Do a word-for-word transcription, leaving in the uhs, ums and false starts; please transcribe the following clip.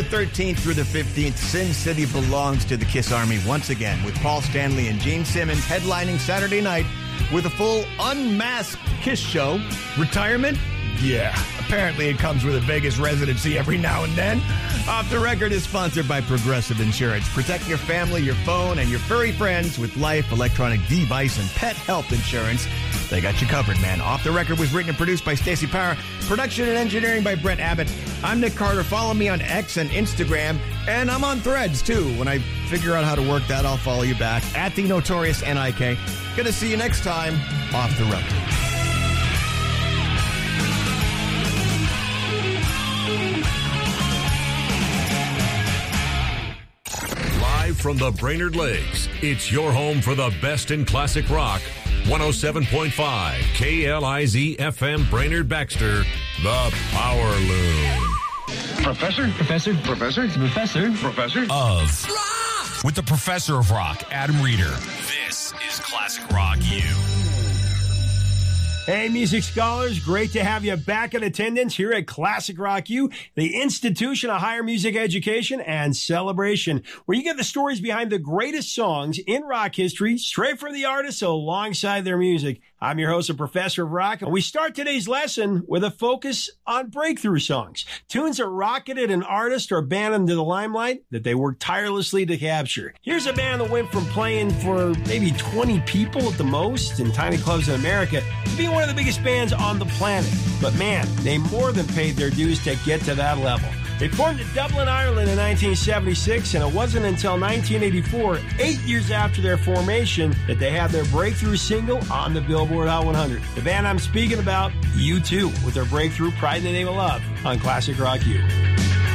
September thirteenth through the fifteenth, Sin City belongs to the Kiss Army once again, with Paul Stanley and Gene Simmons headlining Saturday night with a full unmasked Kiss show. Retirement? Yeah, apparently it comes with a Vegas residency every now and then. Off the Record is sponsored by Progressive Insurance. Protect your family, your phone, and your furry friends with life, electronic device, and pet health insurance. They got you covered, man. Off the Record was written and produced by Stacey Power. Production and engineering by Brett Abbott. I'm Nick Carter. Follow me on X and Instagram. And I'm on Threads, too. When I figure out how to work that, I'll follow you back. At the Notorious N I K. Gonna see you next time. Off the Record. From the Brainerd Lakes, it's your home for the best in classic rock. one oh seven point five K L I Z F M Brainerd Baxter, the Power Loom. Professor? Professor? Professor? Professor? Professor? Of rock! With the Professor of Rock, Adam Reeder. This is Classic Rock U. Hey, music scholars, great to have you back in attendance here at Classic Rock U, the institution of higher music education and celebration, where you get the stories behind the greatest songs in rock history, straight from the artists alongside their music. I'm your host, a Professor of Rock, and we start today's lesson with a focus on breakthrough songs, tunes that rocketed an artist or band into the limelight that they worked tirelessly to capture. Here's a band that went from playing for maybe twenty people at the most in tiny clubs in America to being one of the biggest bands on the planet. But man, they more than paid their dues to get to that level. They formed in Dublin, Ireland in nineteen seventy-six, and it wasn't until nineteen eighty-four, eight years after their formation, that they had their breakthrough single on the Billboard Hot one hundred. The band I'm speaking about, U two, with their breakthrough Pride in the Name of Love on Classic Rock U.